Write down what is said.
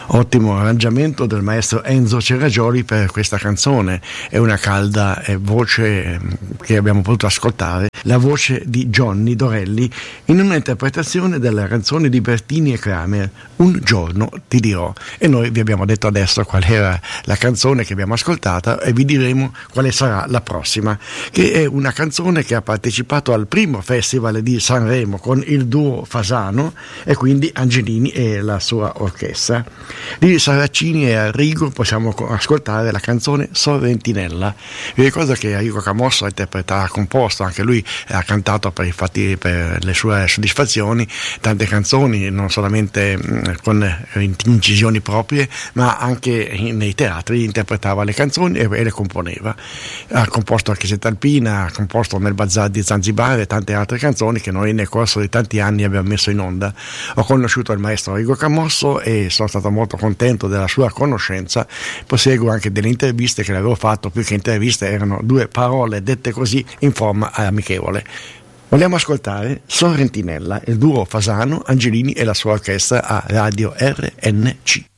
Ottimo arrangiamento del maestro Enzo Cerragioli per questa canzone. È una calda voce che abbiamo potuto ascoltare, la voce di Johnny Dorelli in un'interpretazione della canzone di Bertini e Kramer, Un giorno ti dirò. E noi vi abbiamo detto adesso qual era la canzone che abbiamo ascoltato e vi diremo quale sarà la prossima, che è una canzone che ha partecipato al primo festival di Sanremo con il duo Fasano e quindi Angelini e la sua orchestra. Di Saracini e Arrigo possiamo ascoltare la canzone Sorrentinella. Vi ricordo che Arrigo Camosso ha composto, anche lui ha cantato per le sue soddisfazioni tante canzoni, non solamente con incisioni proprie, ma anche nei teatri interpretava le canzoni e le componeva. Ha composto anche Chiesetta Alpina, ha composto Nel Bazar di Zanzibar e tante altre canzoni che noi nel corso di tanti anni abbiamo messo in onda. Ho conosciuto il maestro Arrigo Camosso e sono stato molto contento della sua conoscenza. Proseguo anche delle interviste che l'avevo fatto, più che interviste erano due parole dette così in forma amichevole. Vogliamo ascoltare Sorrentinella, il duo Fasano, Angelini e la sua orchestra a Radio RNC.